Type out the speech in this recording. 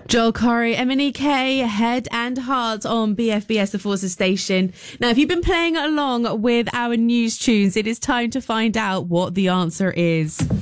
Joel Corey, MNEK, Head and Heart on BFBS, the Forces station. Now, if you've been playing along with our news tunes, it is time to find out what the answer is.